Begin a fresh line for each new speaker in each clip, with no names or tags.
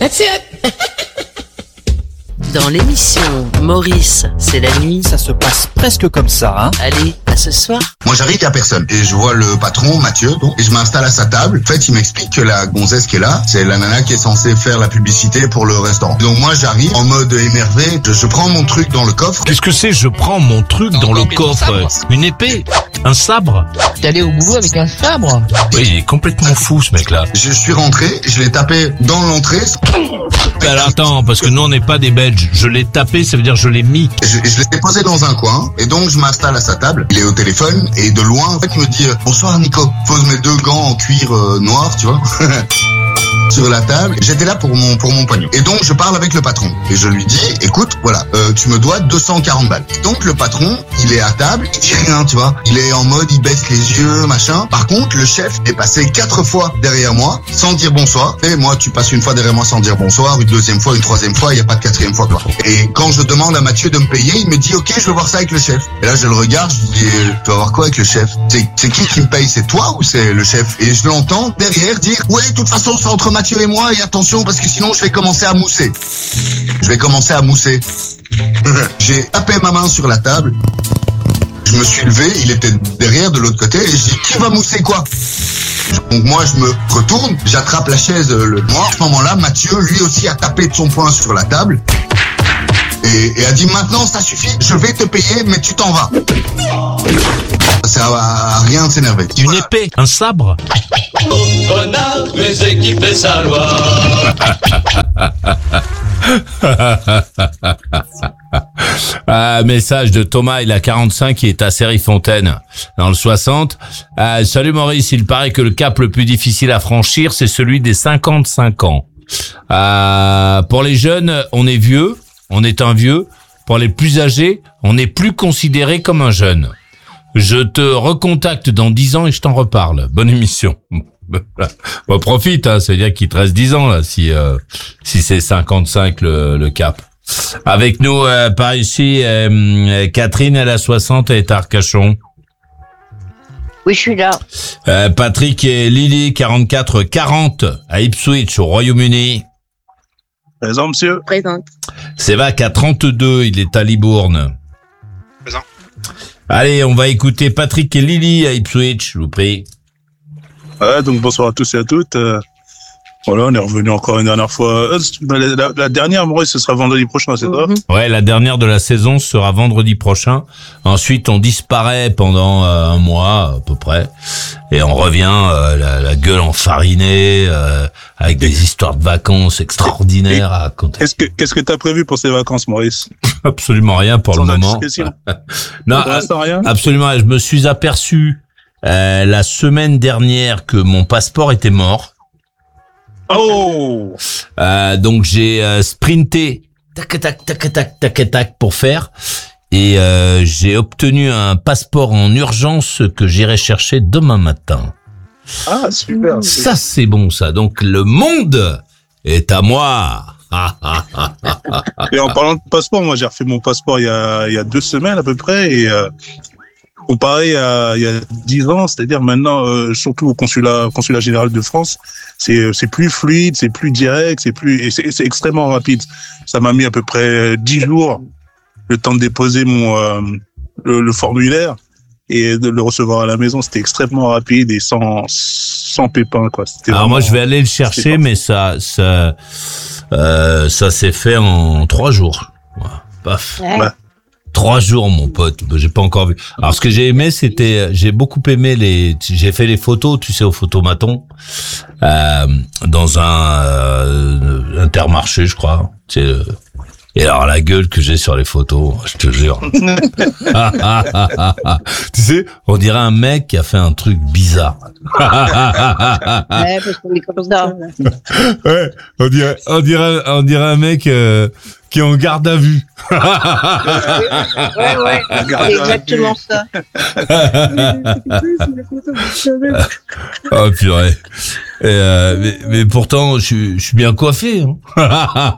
That's it.
Dans l'émission Maurice, c'est la nuit.
Ça se passe presque comme ça, hein.
Allez, à ce soir.
Moi j'arrive, il y a personne. Et je vois le patron, Mathieu, donc, et je m'installe à sa table. En fait, il m'explique que la gonzesse qui est là, c'est la nana qui est censée faire la publicité pour le restaurant. Donc moi j'arrive en mode énervé, je prends mon truc dans le coffre.
Qu'est-ce que c'est? Je prends mon truc dans le coffre. Une épée? Un sabre?
T'es allé au boulot avec un sabre?
Oui, il est complètement fou ce mec-là.
Je suis rentré, je l'ai tapé dans l'entrée.
Alors attends, parce que nous on n'est pas des Belges. Je l'ai tapé, ça veut dire je l'ai mis.
Je l'ai posé dans un coin, et donc je m'installe à sa table. Il est au téléphone, et de loin, en fait, il me dit « Bonsoir Nico ». Je pose mes 2 gants en cuir noir, tu vois. Sur la table, j'étais là pour mon pognon. Et donc je parle avec le patron et je lui dis écoute, voilà, tu me dois 240 balles. Et donc le patron, il est à table, il dit rien, tu vois. Il est en mode, il baisse les yeux, machin. Par contre, le chef est passé 4 fois derrière moi sans dire bonsoir. Et moi, tu passes une fois derrière moi sans dire bonsoir, une deuxième fois, une troisième fois, il y a pas de 4e fois quoi. Et quand je demande à Mathieu de me payer, il me dit OK, je veux voir ça avec le chef. Et là, je le regarde, je dis tu vas voir quoi avec le chef? C'est qui me paye? C'est toi ou c'est le chef? Et je l'entends derrière dire ouais, de toute façon, c'est entre Mathieu et moi, et attention parce que sinon je vais commencer à mousser. J'ai tapé ma main sur la table, je me suis levé, il était derrière de l'autre côté, et je dis qui va mousser quoi? Donc moi je me retourne, j'attrape la chaise, moi à ce moment-là, Mathieu lui aussi a tapé de son poing sur la table et a dit maintenant ça suffit, je vais te payer mais tu t'en vas. Ça sert à rien de s'énerver.
Une épée? Un sabre?
Renard, mais qui fait sa loi.
Message de Thomas, il a 45, qui est à Série-Fontaine, dans le 60. Salut Maurice, il paraît que le cap le plus difficile à franchir, c'est celui des 55 ans. Pour les jeunes, on est vieux, on est un vieux. Pour les plus âgés, on n'est plus considéré comme un jeune. Je te recontacte dans 10 ans et je t'en reparle. Bonne émission. Bon, profite, hein, c'est-à-dire qu'il te reste 10 ans, là, si c'est 55 le cap. Avec nous, par ici, Catherine, elle a 60, elle est à Arcachon.
Oui, je suis là.
Patrick et Lily, 40 à Ipswich, au Royaume-Uni.
Présent, monsieur.
Présente.
Sévac à 32, il est à Libourne.
Présent.
Allez, on va écouter Patrick et Lily à Ipswich, je vous prie.
Donc bonsoir à tous et à toutes. Voilà, on est revenu encore une dernière fois. La dernière, Maurice, ce sera vendredi prochain, c'est ça?
Ouais, la dernière de la saison sera vendredi prochain. Ensuite, on disparaît pendant un mois à peu près, et on revient la gueule enfarinée, avec des histoires de vacances extraordinaires à raconter.
Qu'est-ce que t'as prévu pour ces vacances, Maurice?
Absolument rien pour le moment. Non,
rien.
Absolument. Je me suis aperçu la semaine dernière que mon passeport était mort.
Oh.
Donc j'ai sprinté tac pour faire, et j'ai obtenu un passeport en urgence que j'irai chercher demain matin.
Ah, super.
Ça c'est bon ça. Donc le monde est à moi.
Et en parlant de passeport, moi j'ai refait mon passeport il y a 2 semaines à peu près, et comparé à il y a 10 ans, c'est-à-dire maintenant, surtout au consulat général de France, c'est plus fluide, c'est plus direct, c'est extrêmement rapide. Ça m'a mis à peu près 10 jours le temps de déposer le formulaire et de le recevoir à la maison. C'était extrêmement rapide et sans pépin, quoi.
Alors moi je vais aller le chercher, mais ça s'est fait en 3 jours. Voilà. Paf.
Ouais.
3 jours, mon pote. J'ai pas encore vu. Alors, ce que j'ai aimé, j'ai beaucoup aimé j'ai fait les photos, tu sais, au photomaton, dans un Intermarché, je crois. Tu sais, et alors, la gueule que j'ai sur les photos, je te jure. Tu sais, on dirait un mec qui a fait un truc bizarre.
Ouais, parce qu'on est comme ça.
Ouais, on dirait un mec, qui est en garde à vue.
Ouais, c'est exactement ça.
Oh purée. Mais pourtant, je suis bien coiffé. Hein.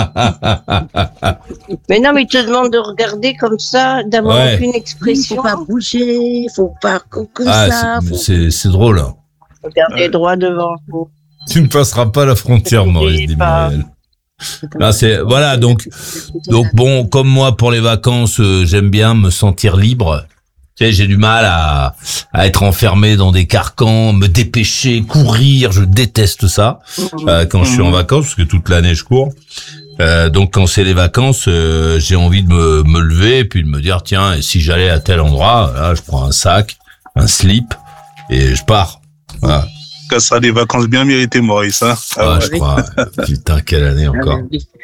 Mais non, mais il te demande de regarder comme ça, d'avoir aucune expression. Faut pas bouger, faut pas comme ça.
C'est drôle. Hein.
Regardez droit devant vous.
Tu ne passeras pas la frontière, Maurice Desmanuel. Là, voilà, donc bon, comme moi pour les vacances, j'aime bien me sentir libre. Tu sais, j'ai du mal à être enfermé dans des carcans, me dépêcher, courir, je déteste ça quand je suis en vacances, parce que toute l'année je cours. Donc quand c'est les vacances, j'ai envie de me lever et puis de me dire tiens, et si j'allais à tel endroit, là je prends un sac, un slip et je pars. Voilà.
Ça sera des vacances bien méritées, Maurice. Hein.
Je crois. Putain, quelle année encore.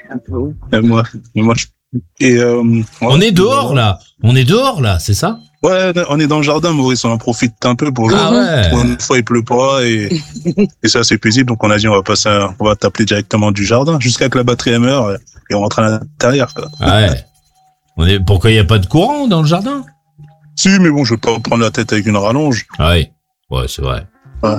On est dehors là, c'est ça?
Ouais, on est dans le jardin, Maurice. On en profite un peu pour une fois il pleut pas et ça c'est paisible. Donc on a dit on va t'appeler directement du jardin jusqu'à que la batterie meure et on rentre à l'intérieur. Quoi.
Ouais. Pourquoi il y a pas de courant dans le jardin?
Si, mais bon, je veux pas prendre la tête avec une rallonge.
Ah oui. Ouais, c'est vrai.
Ouais.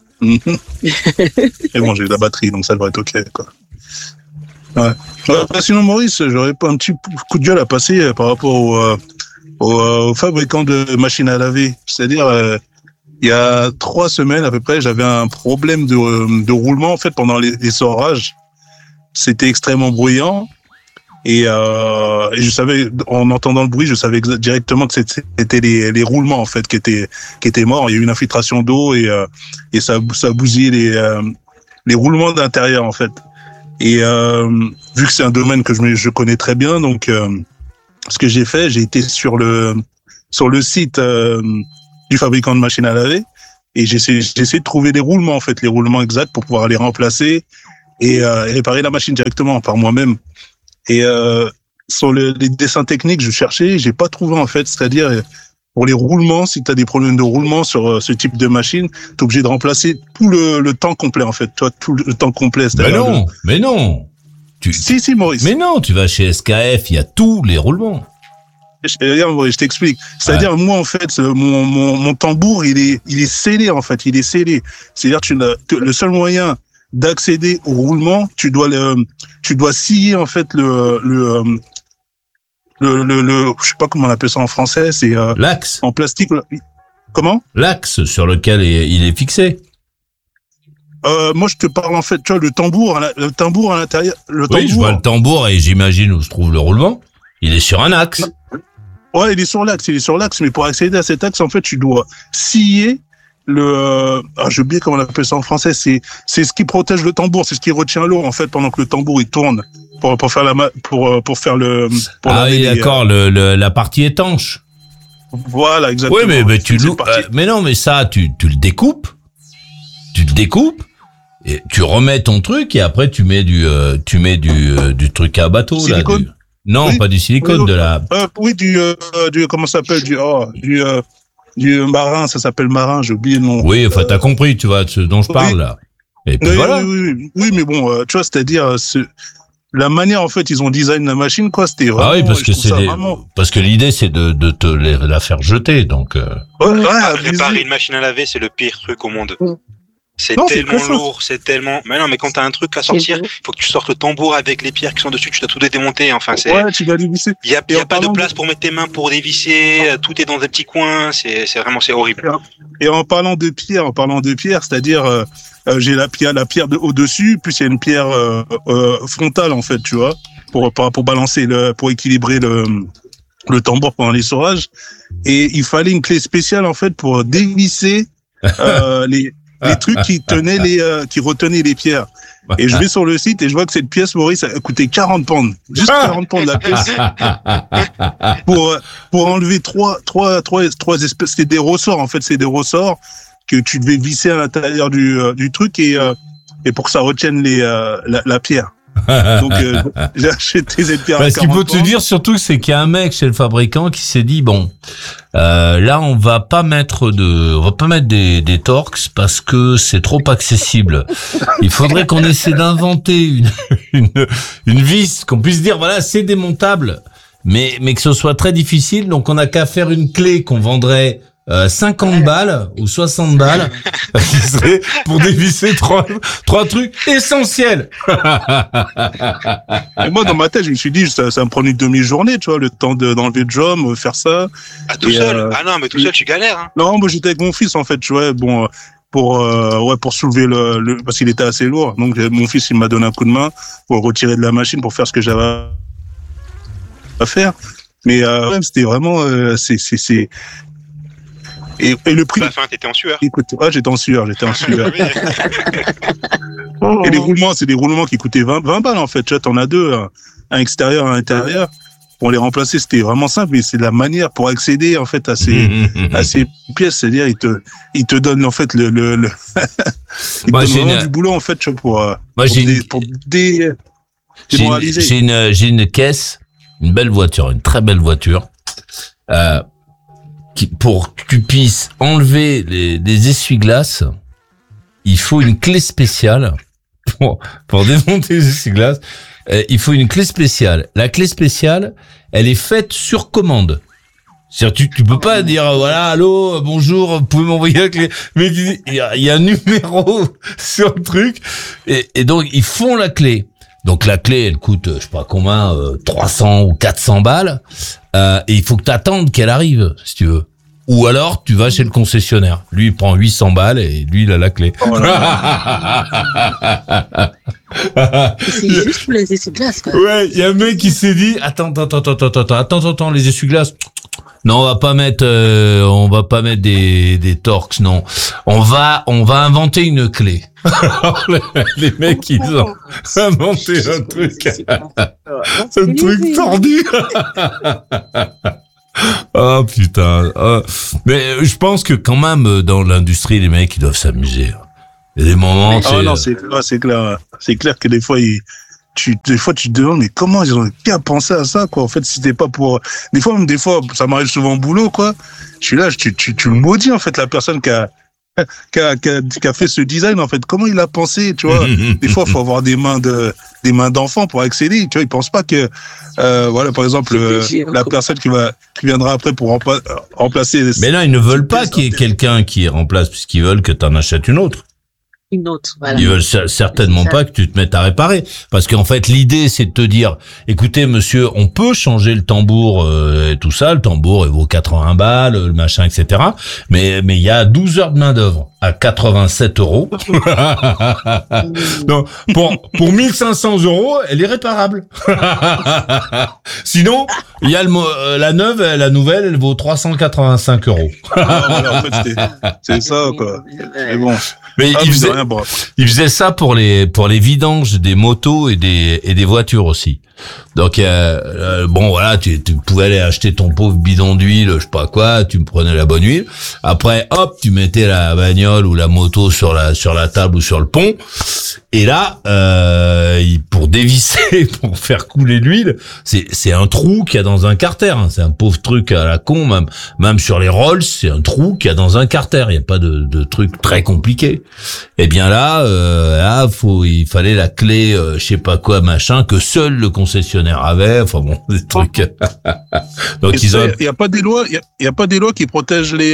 Et bon, j'ai de la batterie, donc ça devrait être ok, quoi. Ouais. Sinon, Maurice, j'aurais pas un petit coup de gueule à passer par rapport au fabricant de machines à laver. C'est-à-dire, il y a 3 semaines à peu près, j'avais un problème de roulement en fait pendant les sorages. C'était extrêmement bruyant et je savais, en entendant le bruit, je savais directement que c'était les roulements en fait qui étaient morts. Il y a eu une infiltration d'eau et ça bousillait les roulements d'intérieur en fait. Et vu que c'est un domaine que je connais très bien, donc ce que j'ai fait, j'ai été sur le site du fabricant de machines à laver et j'ai essayé de trouver les roulements en fait, les roulements exacts pour pouvoir les remplacer et réparer la machine directement par moi-même. Et sur les dessins techniques, je cherchais, j'ai pas trouvé en fait, c'est-à-dire pour les roulements, si tu as des problèmes de roulement sur ce type de machine, t'es obligé de remplacer tout le temps complet en fait, toi tout le temps complet.
Mais non.
Si Maurice.
Mais non, tu vas chez SKF, il y a tous les roulements.
Je t'explique. C'est-à-dire moi en fait, mon tambour il est scellé en fait, il est scellé. C'est-à-dire le seul moyen d'accéder au roulement, tu dois scier en fait le je sais pas comment on appelle ça en français, c'est
l'axe
en plastique. Comment?
L'axe sur lequel il est fixé.
Moi je te parle en fait, tu vois, le tambour à l'intérieur.
Oui, je vois le tambour et j'imagine où se trouve le roulement. Il est sur un axe.
Ouais, il est sur l'axe, mais pour accéder à cet axe en fait, tu dois scier j'ai oublié comment on appelle ça en français, c'est ce qui protège le tambour, c'est ce qui retient l'eau en fait pendant que le tambour il tourne pour faire
d'accord, la partie étanche.
Voilà, exactement.
Oui, mais non, mais ça tu le découpes et tu remets ton truc et après tu mets du truc à bateau
silicone.
Là. Non, oui. Pas du silicone, de la.
Oui, du comment ça s'appelle, du marin, ça s'appelle marin, j'ai oublié le nom.
Oui, enfin, t'as compris, tu vois, de ce dont je parle, là. Et puis voilà.
Oui, mais bon, tu vois, c'est-à-dire, la manière, en fait, ils ont design la machine, quoi, c'était vraiment...
Ah oui, parce que l'idée, c'est de te la faire jeter, donc...
Réparer une machine à laver, c'est le pire truc au monde. C'est tellement lourd, c'est tellement... Mais non, mais quand t'as un truc à sortir, il faut que tu sortes le tambour avec les pierres qui sont dessus, tu dois tout démonter, enfin, c'est...
Ouais, tu vas dévisser.
Il y a pas de place pour mettre tes mains pour dévisser, tout est dans des petits coins, c'est horrible.
Et en parlant de pierre, c'est-à-dire, j'ai la pierre de au-dessus, puis il y a une pierre frontale, en fait, tu vois, pour balancer, pour équilibrer le tambour pendant les sorages. Et il fallait une clé spéciale, en fait, pour dévisser les trucs qui retenaient les pierres. Et je vais sur le site et je vois que cette pièce, Maurice, a coûté 40 pounds. Juste 40 pounds la pièce. Pour enlever trois espèces, c'est des ressorts, en fait, c'est des ressorts que tu devais visser à l'intérieur du truc et pour que ça retienne la pierre. Donc, j'ai acheté cette pierre.
Ce qu'il faut te dire surtout, c'est qu'il y a un mec chez le fabricant qui s'est dit bon, là on va pas mettre des Torx parce que c'est trop accessible. Il faudrait qu'on essaie d'inventer une vis qu'on puisse dire voilà c'est démontable, mais que ce soit très difficile. Donc on n'a qu'à faire une clé qu'on vendrait 50 balles ou 60 balles qui serait pour dévisser trois trucs essentiels.
Et moi dans ma tête je me suis dit ça me prend une demi-journée, tu vois, le temps d'enlever le job, faire ça.
Tout seul. Ah non, mais tout seul tu galères. Hein.
Non, moi j'étais avec mon fils en fait, tu vois. Bon, pour soulever parce qu'il était assez lourd. Donc mon fils il m'a donné un coup de main pour le retirer de la machine pour faire ce que j'avais à faire. Mais c'était vraiment et le prix.
À la fin, t'étais en sueur.
Écoute, j'étais en sueur. Et les roulements, c'est des roulements qui coûtaient 20 balles en fait. Tu vois, t'en as deux, un extérieur, un intérieur. Pour les remplacer, c'était vraiment simple, mais c'est la manière pour accéder en fait à ces pièces, c'est-à-dire il te donne en fait il te donne vraiment du boulot en fait, tu vois, pour démoraliser.
J'ai une caisse, une belle voiture, une très belle voiture, pour que tu puisses enlever les essuie-glaces, il faut une clé spéciale pour démonter les essuie-glaces. Il faut une clé spéciale. La clé spéciale, elle est faite sur commande. C'est-à-dire, tu peux pas dire, voilà, allô, bonjour, vous pouvez m'envoyer la clé. Mais il y a un numéro sur le truc. Et donc, ils font la clé. Donc, la clé, elle coûte, je sais pas combien, 300 ou 400 balles. Et il faut que tu attendes qu'elle arrive, si tu veux. Ou alors, tu vas chez le concessionnaire. Lui, il prend 800 balles et lui, il a la clé.
Oh c'est juste pour les essuie-glaces, quoi.
Ouais, il y a un mec qui s'est dit, attends, les essuie-glaces. Non, on va pas mettre des Torx, non. On va inventer une clé. Les mecs, ils ont inventé un truc tordu. Oh putain. Mais je pense que quand même dans l'industrie, les mecs ils doivent s'amuser. Il y a des moments.
Non, c'est clair. C'est clair que des fois tu te demandes mais comment ils ont qui a pensé à ça quoi. En fait, c'était pas pour. Des fois ça m'arrive souvent au boulot quoi. Je suis là, tu le maudis en fait la personne qui a fait ce design en fait. Comment il a pensé, tu vois. Des fois il faut avoir des mains d'enfant pour accéder, tu vois. Ils pensent pas que voilà par exemple la personne qui viendra après pour remplacer.
Mais là ils ne veulent pas qu'il y ait quelqu'un qui remplace puisqu'ils veulent que tu en achètes une autre.
Voilà.
Ils veulent certainement pas que tu te mettes à réparer. Parce qu'en fait, l'idée, c'est de te dire, écoutez, monsieur, on peut changer le tambour et tout ça. Le tambour, il vaut 80 balles, le machin, etc. Mais il y a 12 heures de main-d'œuvre à 87 €. Donc, pour 1500 €, elle est réparable. Sinon, il y a la nouvelle, elle vaut 385 €.
Voilà, en fait, c'est ça, quoi. Mais bon.
Mais il faisait ça pour les vidanges des motos et des voitures aussi. Donc bon voilà, tu pouvais aller acheter ton pauvre bidon d'huile, je sais pas quoi, tu me prenais la bonne huile. Après hop, tu mettais la bagnole ou la moto sur la table ou sur le pont. Et là pour dévisser, pour faire couler l'huile, c'est un trou qu'il y a dans un carter, hein. C'est un pauvre truc à la con, même sur les Rolls, c'est un trou qu'il y a dans un carter, il y a pas de truc très compliqué. Et bien là il fallait la clé je sais pas quoi machin que seul le concessionnaire avait, enfin bon, des trucs. Donc il
y a pas des lois qui protègent les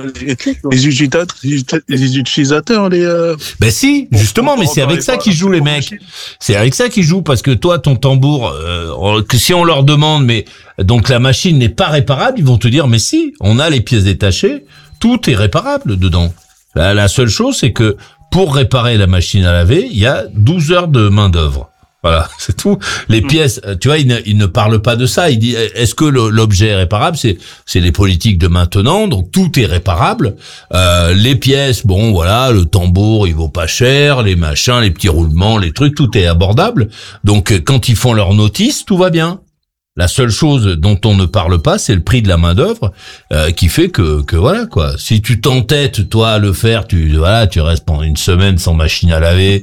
utilisateurs
Ben si, justement, mais c'est avec ça qu'ils jouent les mecs. C'est avec ça qu'ils jouent parce que toi ton tambour que si on leur demande mais donc la machine n'est pas réparable, ils vont te dire mais si, on a les pièces détachées, tout est réparable dedans. La seule chose c'est que pour réparer la machine à laver, il y a 12 heures de main-d'œuvre. Voilà, c'est tout. Les pièces, tu vois, il ne parle pas de ça. Il dit, est-ce que l'objet est réparable? C'est les politiques de maintenant, donc tout est réparable. Les pièces, bon, voilà, le tambour, il vaut pas cher, les machins, les petits roulements, les trucs, tout est abordable. Donc, quand ils font leur notice, tout va bien. La seule chose dont on ne parle pas, c'est le prix de la main-d'œuvre, qui fait que voilà quoi. Si tu t'entêtes toi à le faire, tu restes pendant une semaine sans machine à laver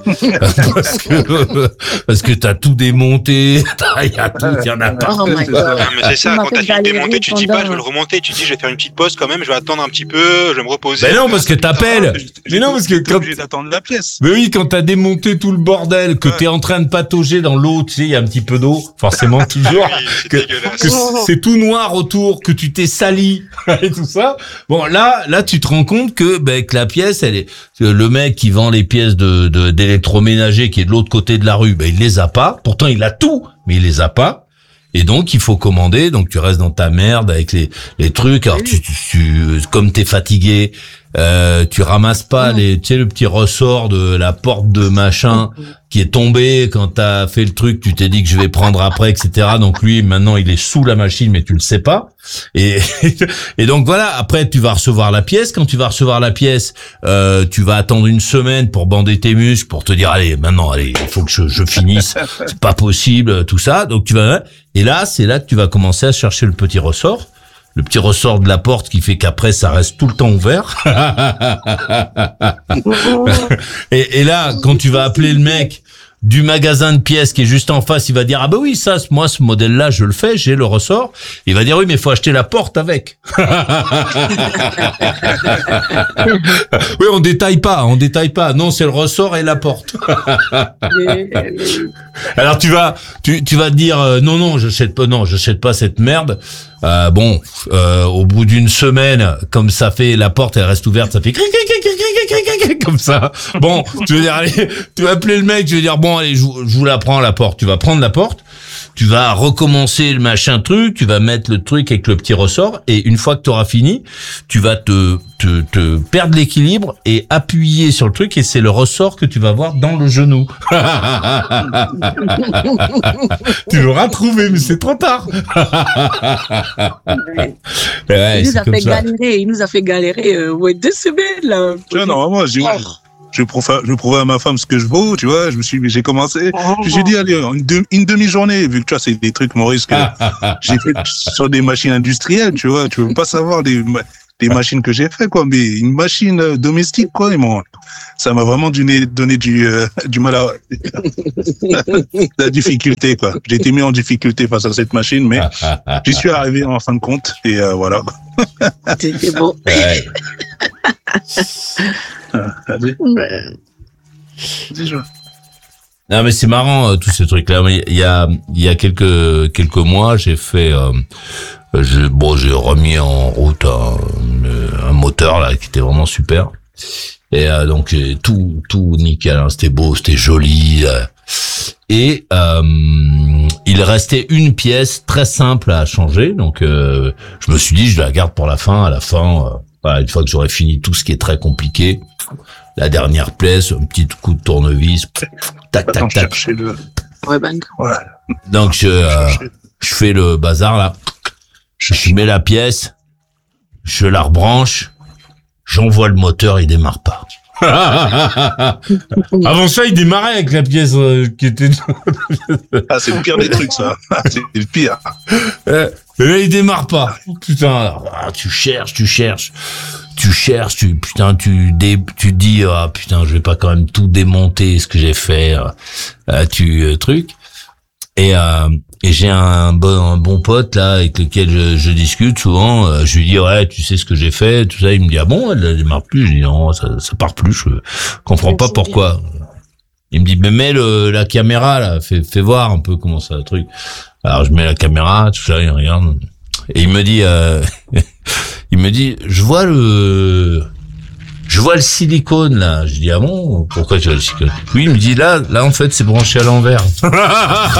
parce que t'as tout démonté, il y a en a pas.
Oh my God. Mais c'est ça, quand t'as tout démonté, tu te dis pas je vais le remonter, tu te dis je vais faire une petite pause quand même, je vais attendre un petit peu, je vais me reposer.
Mais non parce que t'appelles. Mais non parce que quand
obligé d'attendre la pièce.
Mais oui, quand t'as démonté tout le bordel, que t'es en train de patauger dans l'eau, tu sais, il y a un petit peu d'eau, forcément toujours. Que c'est tout noir autour, que tu t'es sali et tout ça. Bon, là, tu te rends compte que la pièce, le mec qui vend les pièces d'électroménager qui est de l'autre côté de la rue, il les a pas. Pourtant, il a tout, mais il les a pas. Et donc, il faut commander. Donc, tu restes dans ta merde avec les trucs. Alors, tu comme t'es fatigué, tu ramasses pas tu sais, le petit ressort de la porte de machin qui est tombé quand t'as fait le truc, tu t'es dit que je vais prendre après, etc. Donc lui, maintenant, il est sous la machine, mais tu le sais pas. Et donc voilà, après, tu vas recevoir la pièce. Quand tu vas recevoir la pièce, tu vas attendre une semaine pour bander tes muscles, pour te dire, allez, il faut que je finisse. C'est pas possible, tout ça. Donc tu vas, et là, c'est là que tu vas commencer à chercher le petit ressort. Le petit ressort de la porte qui fait qu'après, ça reste tout le temps ouvert. et là, quand tu vas appeler le mec du magasin de pièces qui est juste en face, il va dire, ah bah oui, ça, moi, ce modèle-là, je le fais, j'ai le ressort. Il va dire, oui, mais il faut acheter la porte avec. Oui, on détaille pas. Non, c'est le ressort et la porte. Alors tu vas dire, non, j'achète pas cette merde. Au bout d'une semaine, comme ça fait, la porte, elle reste ouverte, ça fait comme ça. Bon, tu veux dire, allez, tu vas appeler le mec, tu veux dire, bon, allez, je vous la prends, la porte. Tu vas prendre la porte, tu vas recommencer le machin truc, tu vas mettre le truc avec le petit ressort, et une fois que tu auras fini, tu vas te perdre l'équilibre et appuyer sur le truc, et c'est le ressort que tu vas voir dans le genou. Tu l'auras trouvé, mais c'est trop tard. Ouais,
il nous a fait galérer 2 semaines là.
Tu vois, normalement, je prouvais à ma femme ce que je vaux, tu vois. J'ai commencé, j'ai dit, allez, une demi-journée, vu que tu vois, c'est des trucs, Maurice, que j'ai fait sur des machines industrielles, tu vois. Tu veux pas savoir des machines que j'ai fait, quoi, mais une machine domestique, quoi, ça m'a vraiment donné du mal à la difficulté, quoi. J'ai été mis en difficulté face à cette machine, mais j'y suis arrivé en fin de compte, et voilà.
C'était bon. Ouais.
Non, mais c'est marrant, tous ces trucs-là. Il y a quelques mois, j'ai fait, j'ai remis en route un moteur, là, qui était vraiment super. Et donc tout nickel, hein, c'était beau, c'était joli. Et il restait une pièce très simple à changer, donc je me suis dit je la garde pour la fin. À la fin, une fois que j'aurai fini tout ce qui est très compliqué, la dernière pièce, un petit coup de tournevis, tac.
Ouais, bang.
Ouais.
Donc je fais le bazar là, je mets la pièce, je la rebranche. J'envoie le moteur, il démarre pas. Avant ça, il démarrait avec la pièce qui était...
Ah, c'est le pire des trucs, ça. C'est le pire.
Et là, il démarre pas. Putain, tu cherches. Tu dis, putain, je vais pas quand même tout démonter ce que j'ai fait. Truc. Et j'ai un bon pote là avec lequel je discute souvent. Je lui dis ouais, tu sais ce que j'ai fait, tout ça. Il me dit ah bon, elle démarre plus. Je dis non, ça part plus. Je comprends pas pourquoi. Il me dit mais mets la caméra là, fais voir un peu comment ça le truc. Alors je mets la caméra, tout ça, il regarde et il me dit je vois le silicone là. Je dis ah bon, pourquoi tu as le silicone? Oui, il me dit là en fait c'est branché à l'envers.